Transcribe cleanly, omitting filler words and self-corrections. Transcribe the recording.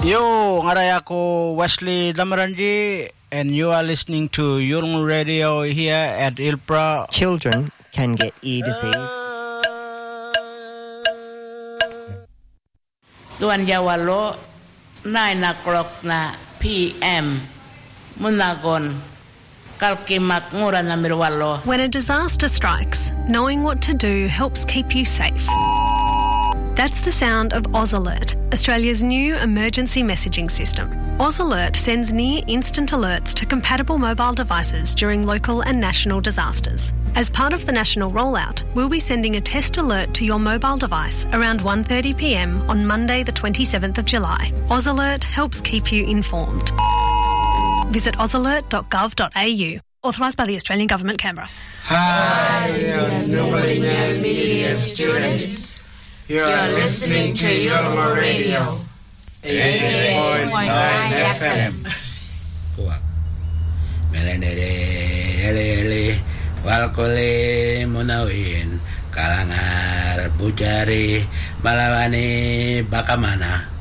Yo, ngaray ako Wesley Damaranji, and you are listening to Yulong Radio here at ILPRA. Children can get ear disease. Tuan Jawalo 9 o'clock na PM Munagon Kalkimak Mura na Mirwalo. When a disaster strikes, knowing what to do helps keep you safe. That's the sound of Oz Alert, Australia's new emergency messaging system. Oz Alert sends near-instant alerts to compatible mobile devices during local and national disasters. As part of the national rollout, we'll be sending a test alert to your mobile device around 1:30 PM on Monday the 27th of July. Oz Alert helps keep you informed. Visit ozalert.gov.au. Authorised by the Australian Government, Canberra. Hi, Nobleman Media students. You're listening to Yulong Radio, 88.9 FM. Melenere, walkole munawin, kalangar bujari, malawani bakamana.